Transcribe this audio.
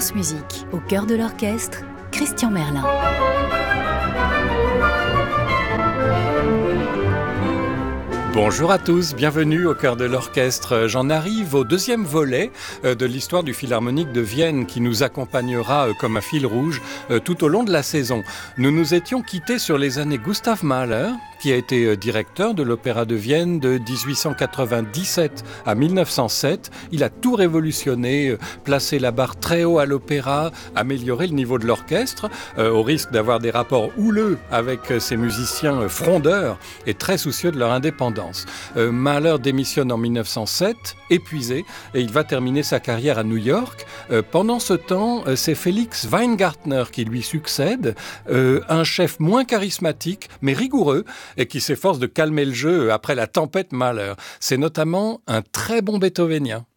France Musique, au cœur de l'orchestre, Christian Merlin. Bonjour à tous, bienvenue au cœur de l'orchestre. J'en arrive au deuxième volet de l'histoire du Philharmonique de Vienne qui nous accompagnera comme un fil rouge tout au long de la saison. Nous nous étions quittés sur les années Gustav Mahler, qui a été directeur de l'Opéra de Vienne de 1897 à 1907. Il a tout révolutionné, placé la barre très haut à l'opéra, amélioré le niveau de l'orchestre, au risque d'avoir des rapports houleux avec ses musiciens frondeurs et très soucieux de leur indépendance. Mahler démissionne en 1907, épuisé, et il va terminer sa carrière à New York. Pendant ce temps, c'est Félix Weingartner qui lui succède, un chef moins charismatique, mais rigoureux, et qui s'efforce de calmer le jeu après la tempête Mahler. C'est notamment un très bon beethovénien.